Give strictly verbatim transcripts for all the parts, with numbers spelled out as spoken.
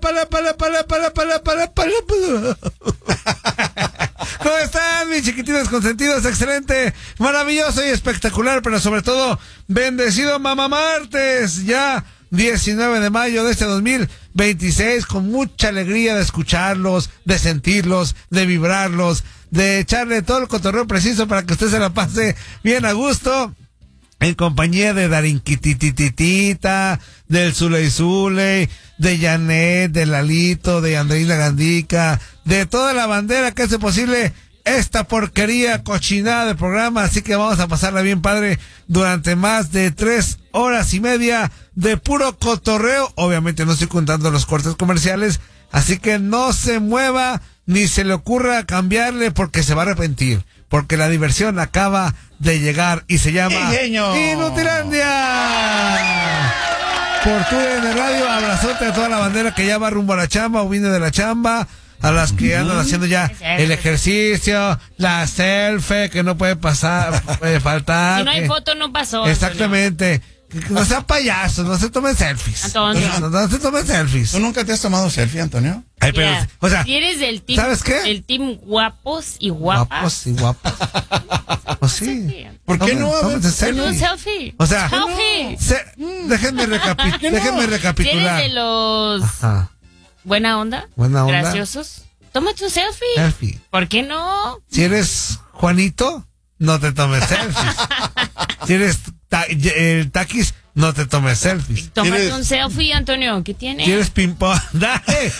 para, para, para, para, para, para, para. ¿Cómo están, mis chiquititos consentidos? Excelente, maravilloso y espectacular, pero sobre todo, bendecido Mamá Martes, ya diecinueve de mayo de este dos mil veintiséis, con mucha alegría de escucharlos, de sentirlos, de vibrarlos, de echarle todo el cotorreo preciso para que usted se la pase bien a gusto, en compañía de Darinquitititita, del Zuley Zuley, de Janet, de Lalito, de Andreina Gandica, de toda la bandera que hace posible esta porquería cochinada de programa. Así que vamos a pasarla bien padre durante más de tres horas y media de puro cotorreo. Obviamente no estoy contando los cortes comerciales, así que no se mueva ni se le ocurra cambiarle porque se va a arrepentir, porque la diversión acaba de llegar y se llama Inutilandia. Por tu de radio, abrazote a toda la bandera que ya va rumbo a la chamba o viene de la chamba, a las que andan haciendo ya el ejercicio, la selfie que no puede pasar, puede faltar. Si no hay que... foto no pasó. Exactamente. Que no sean payasos, no se tomen selfies. Antonio. No, no se tomen selfies. ¿Tú nunca te has tomado selfie, Antonio? Ay, pero, Mira, o sea, si eres del team, ¿sabes qué? El team guapos y guapas. Guapos y guapas. O sí. ¿Por qué no? A ver, Tómense Un selfies. selfie. O sea, selfie. se- déjenme, recapi- ¿Qué no? déjenme Si eres recapitular. de los Ajá. buena onda, Buena onda. graciosos, tómate un selfie. Selfie. ¿Por qué no? Si eres Juanito, no te tomes selfies. Si eres ta- el Taquis, no te tomes selfies. Tómate ¿Eres- un selfie, Antonio. ¿Qué tiene? Si eres ping-pong, dale.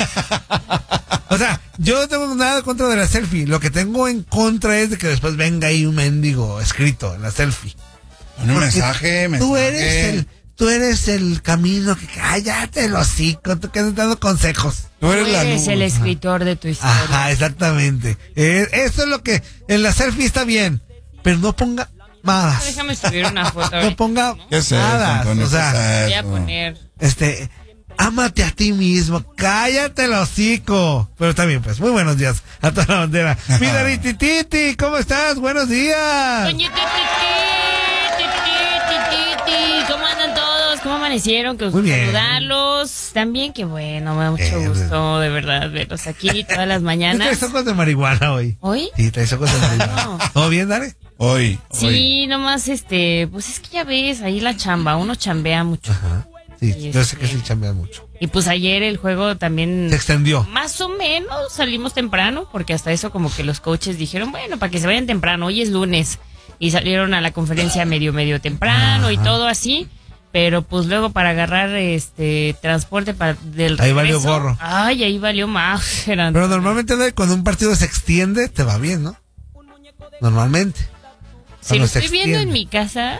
O sea, yo no tengo nada en contra de la selfie. Lo que tengo en contra es de que después venga ahí un mendigo escrito en la selfie. Un mensaje, mensaje. Tú eres el, tú eres el camino que cállate el hocico, tú que estás dando consejos. Tú eres Tú la eres luz. el escritor de tu historia. Ajá, exactamente. Eh, eso es lo que en la selfie está bien, pero no ponga madas. Déjame subir una foto. No ahorita, ponga ¿no? ¿Qué es eso, madas. Antonio? O sea, ¿Qué Voy es a eso? poner. este, ámate a ti mismo, cállate el hocico. Pero también, pues, muy buenos días a toda la bandera. Mira, Titi, ¿cómo estás? Buenos días. Doña Titi, Titi, Titi, Titi, ¿cómo andan todos? ¿Cómo amanecieron? Que Muy bien. saludarlos. También, que bueno, me da mucho Eh, gusto, de verdad, verlos aquí todas las ¿Tú mañanas. traes ojos de marihuana hoy? ¿Hoy? Sí, traes ojos de marihuana. No. ¿Todo bien, Dale? Hoy, hoy. Sí, nomás este, pues es que ya ves, ahí la chamba, uno chambea mucho. Ajá. Sí, Y yo sé que este- sí chambea mucho. Y pues ayer el juego también Se extendió. más o menos salimos temprano, porque hasta eso como que los coaches dijeron, bueno, para que se vayan temprano, hoy es lunes. Y salieron a la conferencia medio, medio temprano y Ajá. todo así. Pero pues luego para agarrar este transporte para del Ahí valió regreso, gorro. Ay, ahí valió más. Eran- Pero normalmente, Dale, cuando un partido se extiende, te va bien, ¿no? Normalmente. si lo cuando se estoy viendo en extiende. mi casa,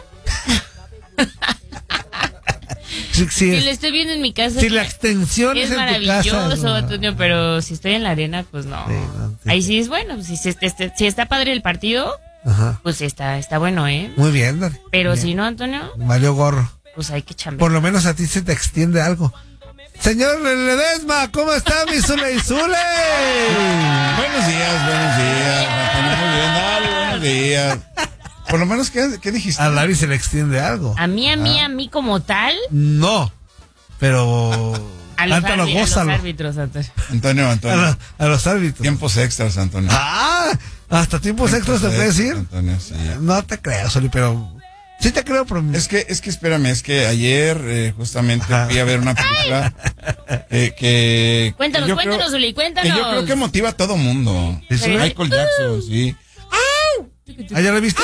Sí, sí, si es- lo estoy viendo en mi casa, si la extensión es es, en tu casa. maravilloso, no. Antonio, pero si estoy en la arena, pues no. Sí, no, sí. Ahí sí es bueno, si, se- este- si está padre el partido, Ajá. pues está, está bueno, ¿eh? Muy bien, Dale. Pero Bien. si no, Antonio, Valió gorro. pues hay que chambear. Por lo menos a ti se te extiende algo. Señor Ledesma, ¿cómo está mi Zuley Zuley? Buenos días, buenos días. Antonio, muy bien, dale, buenos días. Por lo menos, ¿qué, qué dijiste? A Larry se le extiende algo. A mí, a mí, a mí como tal, No, pero... a los, cántalo, arbi- a los gózalo. árbitros, Antonio. Antonio, A, Antonio. los, a los árbitros. Tiempos extras, Antonio. Ah, hasta tiempos extras te Tiempos puedes ir. extras, Antonio, sí. No te creo, Soli, pero... Sí te creo, pero... Es que, es que espérame, es que ayer eh, justamente Ajá. fui a ver una película eh, que... Cuéntanos, que yo creo- cuéntanos, Uli, Que cuéntanos. yo creo que motiva a todo mundo. ¿Sí, sí? Michael Jackson, sí. ¿Ah, ya lo viste?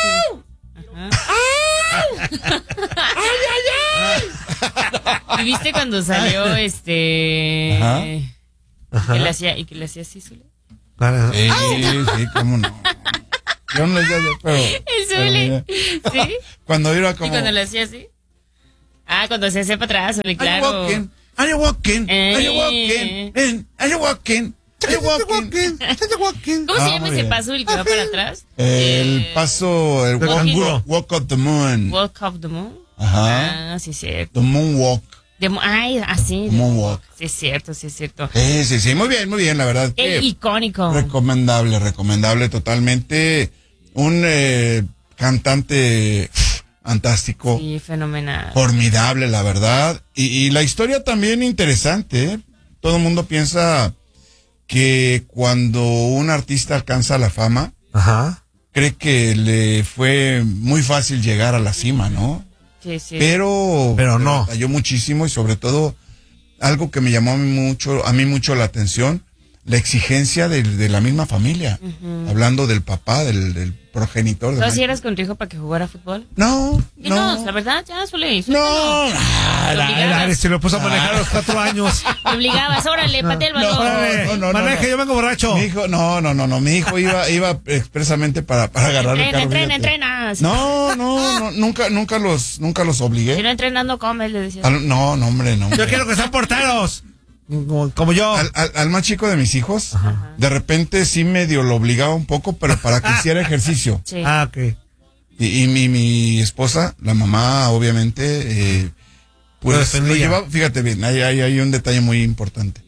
¿Y viste cuando salió este... Ajá. Que le hacía, y que le hacía así, Zuli? Para- Sí, sí, cómo no. Yo no les digo, pero... El pero Zuli, mira, ¿sí? Cuando iba ¿Y como... cuando le hacía así? Ah, cuando se hacía para atrás, Zuli, Are you claro. walking? Are you walking? Are you Eh. walking? Eh, Are you walking? Are you walking? ¿Cómo se Ah, llama muy ese bien. paso, el que va para atrás? El Eh, paso, el de walk, canguro. walk of the moon. Walk of the Moon. Ajá. Ah, sí, es cierto. The moonwalk. De mo- Ay, así. Moonwalk. Sí, es cierto, sí, es cierto. Sí, sí, sí, muy bien, muy bien, la verdad. Qué que icónico. recomendable, recomendable totalmente. Un eh, cantante fantástico, Sí, fenomenal. formidable, la verdad. Y, y la historia también interesante, ¿eh? todo el mundo piensa que cuando un artista alcanza la fama, Ajá. cree que le fue muy fácil llegar a la cima, ¿no? Sí, sí. Pero, Pero no. batalló muchísimo y sobre todo algo que me llamó a mí mucho, a mí mucho la atención, la exigencia de, de la misma familia. Uh-huh. Hablando del papá, del, del progenitor. ¿Tú así eras con tu hijo para que jugara fútbol? No, y no. no, la verdad, ya suele ir. No, no. Se lo puso a manejar a los cuatro años. Me obligabas, órale, patea el balón. No, no, no, Maneja, no. yo vengo borracho. Mi hijo, no, no, no, no. Mi hijo iba, iba expresamente para, para agarrar entrena, el carro. Entrena, entrena, entrena. No, no, no, nunca, nunca los, nunca los obligué. Si no entrenando, come, le decía. Al, no, no, hombre, no. Hombre. Yo quiero que sean porteros. Como, como yo. Al, al, al más chico de mis hijos, ajá, de repente sí medio lo obligaba un poco, pero para que hiciera ejercicio. Sí. Ah, ok. Y, y mi, mi esposa, la mamá, obviamente, eh, pues lo, lo llevaba, fíjate bien, hay, hay, hay un detalle muy importante.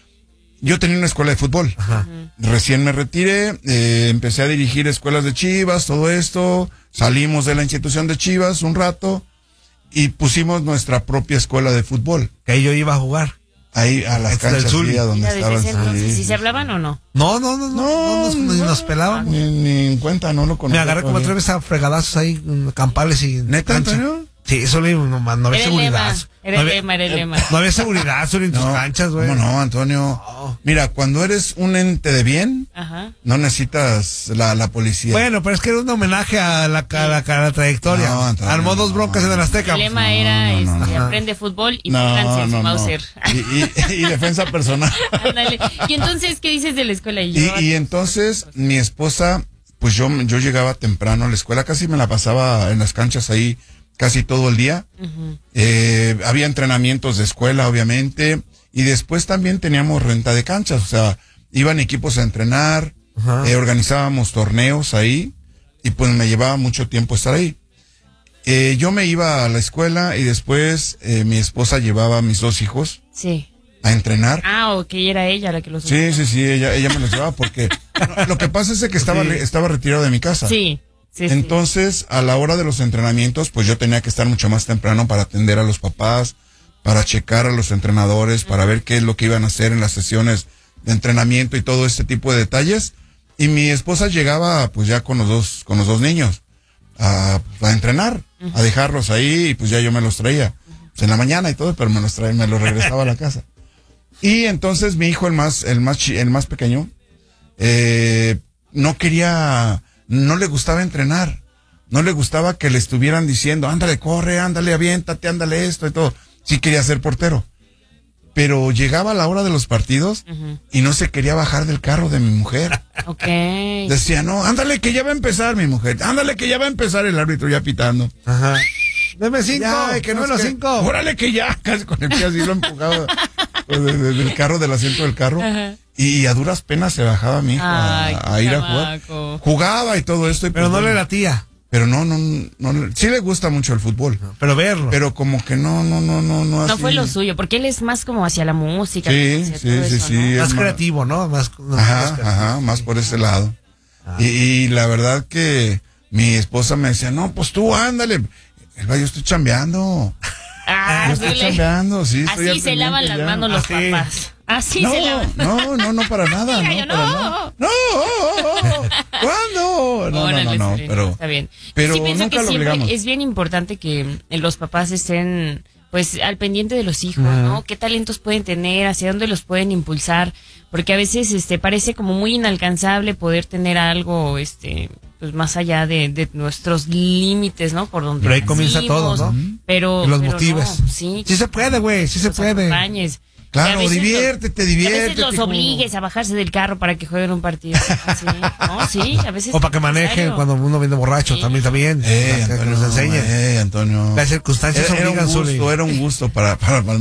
Yo tenía una escuela de fútbol. Ajá. Recién me retiré, eh, empecé a dirigir escuelas de Chivas, todo esto, salimos de la institución de Chivas un rato y pusimos nuestra propia escuela de fútbol. Que ahí yo iba a jugar. Ahí a las canchas sí, donde estaban. Entonces, ¿sí se hablaban o no? No, no, no, no, no, no, no ni nos pelaban. Ni, ni en cuenta, no lo conocía. Me agarré como tres veces a fregadazos ahí, campales y... ¿Neta, Antonio? Sí, eso le no, no había seguridad. Era el lema, era el lema. No había seguridad sobre en tus no, canchas, güey. No, no, Antonio. No. Mira, cuando eres un ente de bien, ajá, no necesitas la, la policía. Bueno, pero es que era un homenaje a la, a la, a la trayectoria. No, Antonio, Armó dos broncas no, en el Azteca. El lema era, no, no, no, este, aprende fútbol y pónganse no, no, Mauser. No. Y, y, y defensa personal. Ándale. Y entonces, ¿qué dices de la escuela? Y, y, y entonces, mi esposa, pues yo, yo llegaba temprano a la escuela, casi me la pasaba en las canchas ahí casi todo el día. Uh-huh. Eh, había entrenamientos de escuela, obviamente, y después también teníamos renta de canchas, o sea, iban equipos a entrenar, uh-huh, eh, organizábamos torneos ahí, y pues me llevaba mucho tiempo estar ahí. Eh, yo me iba a la escuela y después eh, mi esposa llevaba a mis dos hijos, sí, a entrenar. Ah, ok, era ella la que los... Sí, sí, sí, ella, ella me los llevaba porque no, lo que pasa es que estaba, sí, estaba retirado de mi casa. Sí. Sí, Entonces, sí. a la hora de los entrenamientos, pues yo tenía que estar mucho más temprano para atender a los papás, para checar a los entrenadores, uh-huh, para ver qué es lo que iban a hacer en las sesiones de entrenamiento y todo este tipo de detalles. Y mi esposa llegaba, pues ya con los dos, con los dos niños, a, a entrenar, uh-huh, a dejarlos ahí, y pues ya yo me los traía, uh-huh, pues en la mañana y todo, pero me los traía, me los regresaba a la casa. Y entonces mi hijo, el más, el más, el más pequeño, eh, no quería... No le gustaba entrenar, no le gustaba que le estuvieran diciendo, ándale, corre, ándale, aviéntate, ándale esto y todo. Sí quería ser portero, pero llegaba la hora de los partidos, uh-huh, y no se quería bajar del carro de mi mujer. Okay. Decía, no, ándale que ya va a empezar mi mujer, ándale que ya va a empezar el árbitro ya pitando. Ajá. Deme cinco, ya, que no los que, cinco. Órale que ya, casi con el pie así lo empujaba del carro, del asiento del carro. Uh-huh. Y a duras penas se bajaba mi hija a, a ir a jugar. Jugaba y todo esto. Y pero pues, no bueno, le latía. Pero no, no, no, sí le gusta mucho el fútbol. No, pero verlo. Pero como que no, no, no, no, no. No así. Fue lo suyo, porque él es más como hacia la música. Sí, sí, sí, eso, sí. ¿no? Más creativo, ¿no? Más, no, ajá, más ajá, más por ese lado. Ah. Y, y la verdad que mi esposa me decía, no, pues tú ándale. Yo estoy chambeando. Ah, yo estoy chambeando, sí. Estoy así se lavan las manos los así. papás. Así no, se lavan. No, no, no, para nada. Mira, no, yo para no. nada. No, ¿cuándo? No, Órale, no, no, no, Serena, pero, está bien. pero sí pienso nunca que lo siempre obligamos. Es bien importante que los papás estén pues al pendiente de los hijos, uh-huh, ¿no? ¿Qué talentos pueden tener? ¿Hacia dónde los pueden impulsar? Porque a veces este parece como muy inalcanzable poder tener algo este pues más allá de, de nuestros límites, ¿no? Por donde pero ahí nacimos, comienza todo, ¿no? Pero, y los pero motives. No, sí, sí se puede, güey, sí se puede. Acompañes. Claro, diviértete, los, diviértete. A veces los obligues a bajarse del carro para que jueguen un partido. Así, no, sí, a veces. O para que manejen cuando uno viene borracho, sí, también, también. Eh, que Antonio, nos enseñe. Eh, Antonio. Las circunstancias era, era obligan, un gusto, Zuli. Era un gusto para, para, para